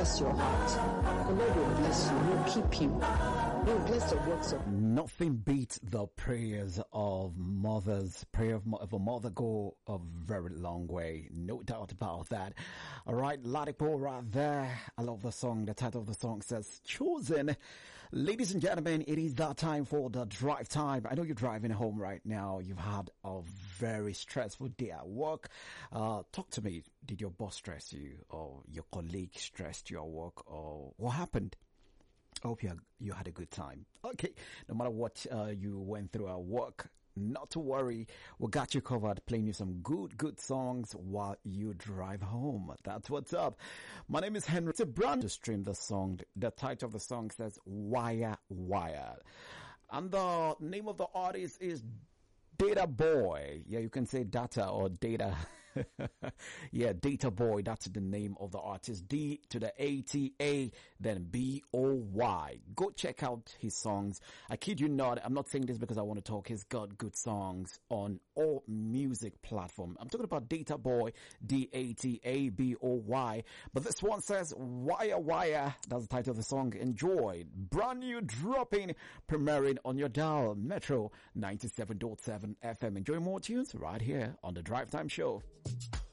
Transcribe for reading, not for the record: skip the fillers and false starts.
bless your heart. The Lord will bless you. He'll keep you. He'll bless the works of. Nothing beats the prayers of mothers. Prayer of a mother go a very long way. No doubt about that. All right, Ladipo right there. I love the song. The title of the song says Chosen. Ladies and gentlemen, it is that time for the drive time. I know you're driving home right now. You've had a very stressful day at work. Talk to me. Did your boss stress you, or your colleague stressed you at work, or what happened? I hope you had a good time. Okay, no matter what you went through at work, not to worry. We got you covered, playing you some good songs while you drive home. That's what's up. My name is Henry. It's a brand to stream the song. The title of the song says Wire Wire. And the name of the artist is Data Boy. Yeah, you can say data or data. Yeah, Data Boy. That's the name of the artist. D to the A-T-A, then B-O-Y. Go check out his songs. I kid you not. I'm not saying this because I want to talk. He's got good songs on all music platforms. I'm talking about Data Boy, D-A-T-A-B-O-Y. But this one says Wire Wire. That's the title of the song. Enjoy. Brand new dropping, premiering on your dial. Metro 97.7 FM. Enjoy more tunes right here on the Drive Time Show.